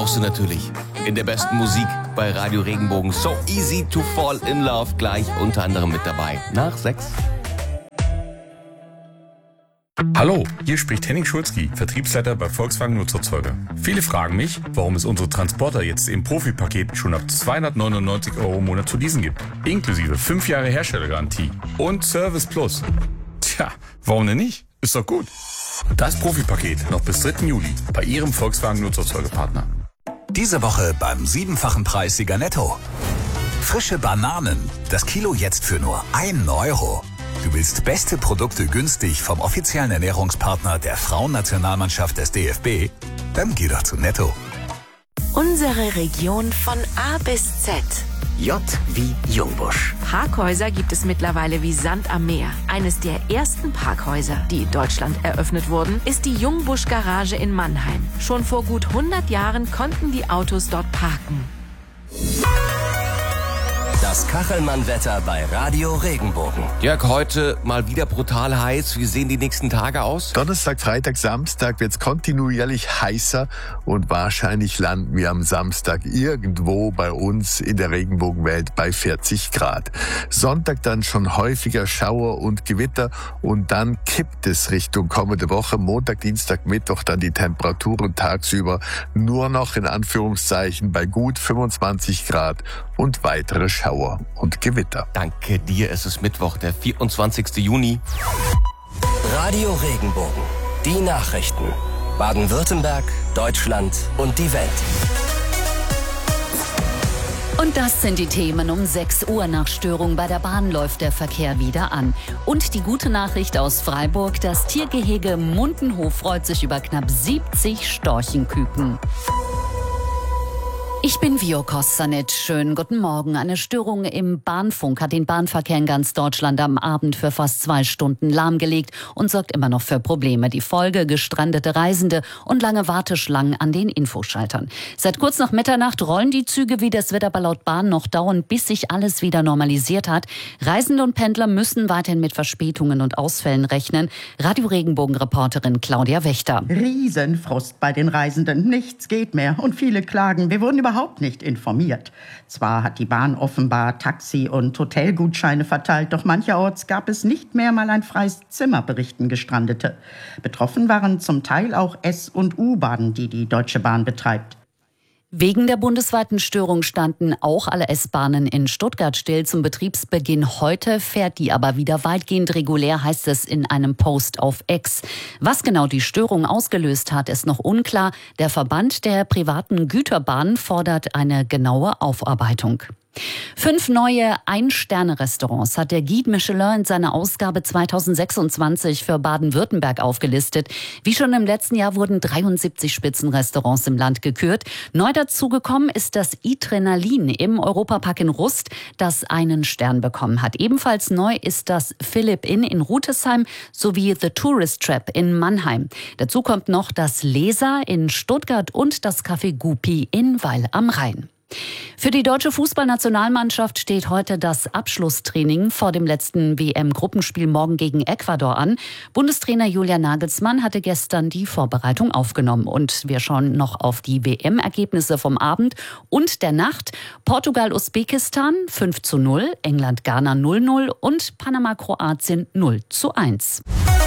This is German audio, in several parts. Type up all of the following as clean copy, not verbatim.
brauchst du natürlich in der besten Musik bei Radio Regenbogen. So easy to fall in love, gleich unter anderem mit dabei. Nach 6. Hallo, hier spricht Henning Schulzki, Vertriebsleiter bei Volkswagen Nutzerzeuger. Viele fragen mich, warum es unsere Transporter jetzt im Profipaket schon ab 299 € im Monat zu leasen gibt. Inklusive 5 Jahre Herstellergarantie und Service Plus. Tja, warum denn nicht? Ist doch gut. Das Profipaket noch bis 3. Juli bei Ihrem Volkswagen Nutzerzeugerpartner. Diese Woche beim 7-fachen Preis Sieger Netto. Frische Bananen, das Kilo jetzt für nur 1 €. Du willst beste Produkte günstig vom offiziellen Ernährungspartner der Frauennationalmannschaft des DFB? Dann geh doch zu Netto. Unsere Region von A bis Z. J wie Jungbusch. Parkhäuser gibt es mittlerweile wie Sand am Meer. Eines der ersten Parkhäuser, die in Deutschland eröffnet wurden, ist die Jungbusch Garage in Mannheim. Schon vor gut 100 Jahren konnten die Autos dort parken. Das Kachelmann-Wetter bei Radio Regenbogen. Jörg, heute mal wieder brutal heiß. Wie sehen die nächsten Tage aus? Donnerstag, Freitag, Samstag wird's kontinuierlich heißer und wahrscheinlich landen wir am Samstag irgendwo bei uns in der Regenbogenwelt bei 40 Grad. Sonntag dann schon häufiger Schauer und Gewitter und dann kippt es Richtung kommende Woche. Montag, Dienstag, Mittwoch dann die Temperaturen tagsüber nur noch in Anführungszeichen bei gut 25 Grad und weitere Schauer und Gewitter. Danke dir, es ist Mittwoch, der 24. Juni. Radio Regenbogen. Die Nachrichten. Baden-Württemberg, Deutschland und die Welt. Und das sind die Themen um 6 Uhr. Nach Störung bei der Bahn läuft der Verkehr wieder an. Und die gute Nachricht aus Freiburg, das Tiergehege Mundenhof freut sich über knapp 70 Storchenküken. Ich bin Vio Kostanit. Schönen guten Morgen. Eine Störung im Bahnfunk hat den Bahnverkehr in ganz Deutschland am Abend für fast 2 Stunden lahmgelegt und sorgt immer noch für Probleme. Die Folge: gestrandete Reisende und lange Warteschlangen an den Infoschaltern. Seit kurz nach Mitternacht rollen die Züge wieder. Es wird aber laut Bahn noch dauern, bis sich alles wieder normalisiert hat. Reisende und Pendler müssen weiterhin mit Verspätungen und Ausfällen rechnen. Radio Regenbogen-Reporterin Claudia Wächter. Riesenfrust bei den Reisenden. Nichts geht mehr und viele klagen. Wir wurden überhaupt nicht informiert. Zwar hat die Bahn offenbar Taxi- und Hotelgutscheine verteilt, doch mancherorts gab es nicht mehr mal ein freies Zimmer, berichten Gestrandete. Betroffen waren zum Teil auch S- und U-Bahnen, die die Deutsche Bahn betreibt. Wegen der bundesweiten Störung standen auch alle S-Bahnen in Stuttgart still. Zum Betriebsbeginn heute fährt die aber wieder weitgehend regulär, heißt es in einem Post auf X. Was genau die Störung ausgelöst hat, ist noch unklar. Der Verband der privaten Güterbahnen fordert eine genaue Aufarbeitung. 5 neue Ein-Sterne-Restaurants hat der Guide Michelin in seiner Ausgabe 2026 für Baden-Württemberg aufgelistet. Wie schon im letzten Jahr wurden 73 Spitzenrestaurants im Land gekürt. Neu dazugekommen ist das Adrenalin im Europapark in Rust, das einen Stern bekommen hat. Ebenfalls neu ist das Philipp Inn in Rutesheim sowie The Tourist Trap in Mannheim. Dazu kommt noch das Leser in Stuttgart und das Café Gupi in Weil am Rhein. Für die deutsche Fußballnationalmannschaft steht heute das Abschlusstraining vor dem letzten WM-Gruppenspiel morgen gegen Ecuador an. Bundestrainer Julian Nagelsmann hatte gestern die Vorbereitung aufgenommen. Und wir schauen noch auf die WM-Ergebnisse vom Abend und der Nacht. Portugal-Usbekistan 5:0, England-Ghana 0:0 und Panama-Kroatien 0:1.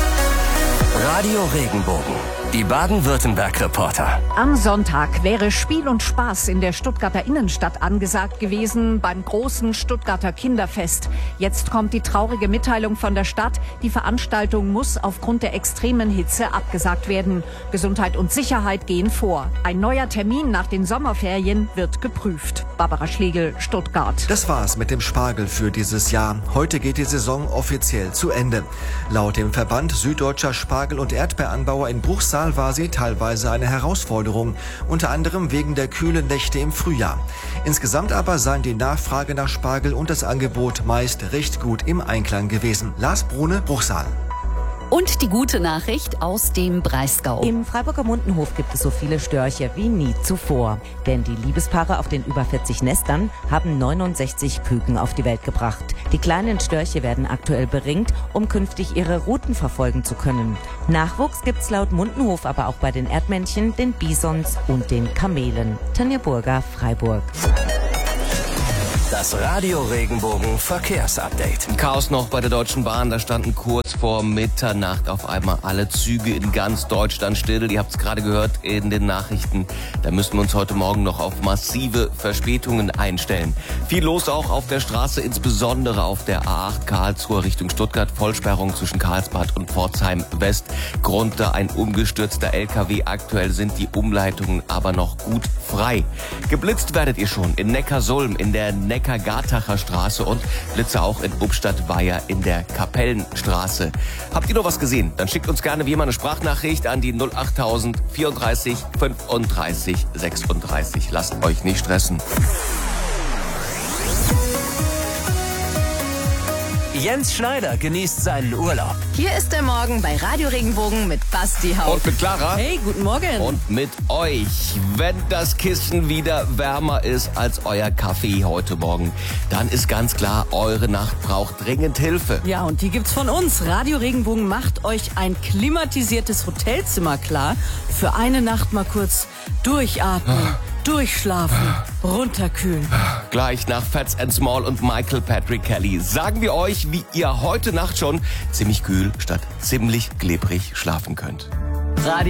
Radio Regenbogen. Die Baden-Württemberg-Reporter. Am Sonntag wäre Spiel und Spaß in der Stuttgarter Innenstadt angesagt gewesen beim großen Stuttgarter Kinderfest. Jetzt kommt die traurige Mitteilung von der Stadt. Die Veranstaltung muss aufgrund der extremen Hitze abgesagt werden. Gesundheit und Sicherheit gehen vor. Ein neuer Termin nach den Sommerferien wird geprüft. Barbara Schlegel, Stuttgart. Das war's mit dem Spargel für dieses Jahr. Heute geht die Saison offiziell zu Ende. Laut dem Verband Süddeutscher Spargel- und Erdbeeranbauer in Bruchsal war sie teilweise eine Herausforderung, unter anderem wegen der kühlen Nächte im Frühjahr. Insgesamt aber seien die Nachfrage nach Spargel und das Angebot meist recht gut im Einklang gewesen. Lars Brune, Bruchsal. Und die gute Nachricht aus dem Breisgau. Im Freiburger Mundenhof gibt es so viele Störche wie nie zuvor. Denn die Liebespaare auf den über 40 Nestern haben 69 Küken auf die Welt gebracht. Die kleinen Störche werden aktuell beringt, um künftig ihre Routen verfolgen zu können. Nachwuchs gibt's laut Mundenhof aber auch bei den Erdmännchen, den Bisons und den Kamelen. Tanja Burger, Freiburg. Das Radio Regenbogen Verkehrsupdate. Chaos noch bei der Deutschen Bahn. Da standen kurz vor Mitternacht auf einmal alle Züge in ganz Deutschland still. Ihr habt es gerade gehört in den Nachrichten. Da müssen wir uns heute Morgen noch auf massive Verspätungen einstellen. Viel los auch auf der Straße, insbesondere auf der A8 Karlsruhe Richtung Stuttgart. Vollsperrung zwischen Karlsbad und Pforzheim West. Grund da ein umgestürzter LKW. Aktuell sind die Umleitungen aber noch gut frei. Geblitzt werdet ihr schon in Neckarsulm, in der Neckar-Gartacher Straße und Blitze auch in Ubstadt-Weiher in der Kapellenstraße. Habt ihr noch was gesehen? Dann schickt uns gerne wie immer eine Sprachnachricht an die 08000 34 35 36. Lasst euch nicht stressen. Jens Schneider genießt seinen Urlaub. Hier ist der Morgen bei Radio Regenbogen mit Basti Haupt. Und mit Clara. Hey, guten Morgen. Und mit euch. Wenn das Kissen wieder wärmer ist als euer Kaffee heute Morgen, dann ist ganz klar, eure Nacht braucht dringend Hilfe. Ja, und die gibt's von uns. Radio Regenbogen macht euch ein klimatisiertes Hotelzimmer klar. Für eine Nacht mal kurz durchatmen, durchschlafen, runterkühlen. Gleich nach Fats and Small und Michael Patrick Kelly sagen wir euch, wie ihr heute Nacht schon ziemlich kühl statt ziemlich klebrig schlafen könnt. Radio